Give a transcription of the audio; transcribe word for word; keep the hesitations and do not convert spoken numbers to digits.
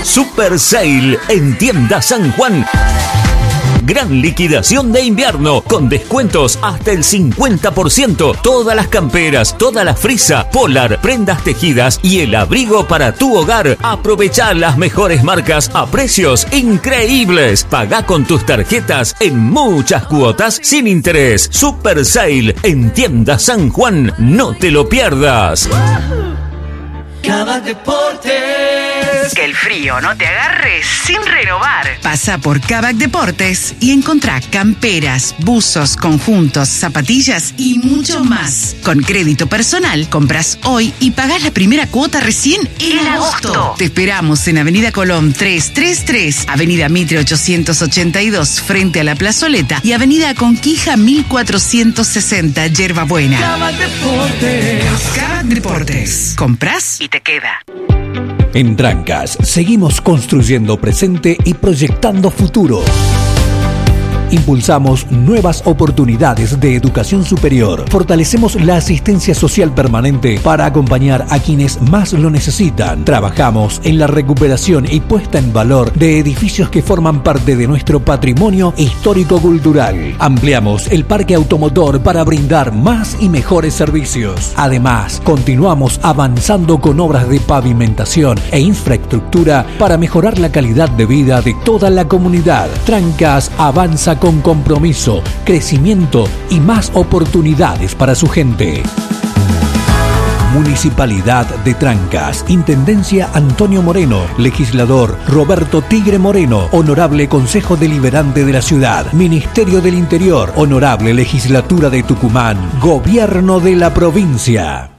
Super Sale en Tienda San Juan. Gran liquidación de invierno con descuentos hasta el cincuenta por ciento. Todas las camperas, toda la frisa, polar, prendas tejidas y el abrigo para tu hogar. Aprovechá las mejores marcas a precios increíbles. Pagá con tus tarjetas en muchas cuotas sin interés. Super Sale en Tienda San Juan. No te lo pierdas. Kavak Deportes. Que el frío no te agarre sin renovar. Pasa por Kavak Deportes y encontrá camperas, buzos, conjuntos, zapatillas y mucho más. Con crédito personal, compras hoy y pagás la primera cuota recién en, en agosto. agosto. Te esperamos en Avenida Colón trescientos treinta y tres, Avenida Mitre ochocientos ochenta y dos, frente a la Plazoleta, y Avenida Conquija mil cuatrocientos sesenta, Yerba Buena. Kavak Deportes. Kavak Deportes. Comprás y te queda. En Trancas seguimos construyendo presente y proyectando futuro. Impulsamos nuevas oportunidades de educación superior. Fortalecemos la asistencia social permanente para acompañar a quienes más lo necesitan. Trabajamos en la recuperación y puesta en valor de edificios que forman parte de nuestro patrimonio histórico-cultural. Ampliamos el parque automotor para brindar más y mejores servicios. Además, continuamos avanzando con obras de pavimentación e infraestructura para mejorar la calidad de vida de toda la comunidad. Trancas avanza con compromiso, crecimiento y más oportunidades para su gente. Municipalidad de Trancas, Intendencia Antonio Moreno, Legislador Roberto Tigre Moreno, Honorable Consejo Deliberante de la Ciudad, Ministerio del Interior, Honorable Legislatura de Tucumán, Gobierno de la Provincia.